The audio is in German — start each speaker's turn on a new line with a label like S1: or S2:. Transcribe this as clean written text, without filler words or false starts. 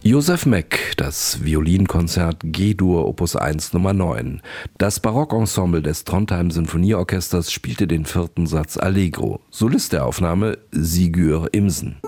S1: Joseph Meck, das Violinkonzert G-Dur Opus 1 Nummer 9. Das Barockensemble des Trondheim Sinfonieorchesters spielte den 4. Satz Allegro. Solist der Aufnahme Sigurd Imsen.